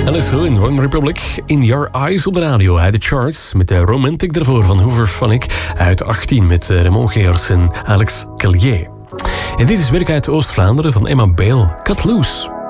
LSO in One Republic, In Your Eyes op de radio uit de charts. Met de Romantic daarvoor van Hooverphonic uit 18 met Raymond Geers en Alex Callier. En dit is werk uit Oost-Vlaanderen van Emma Bale, Cut Loose.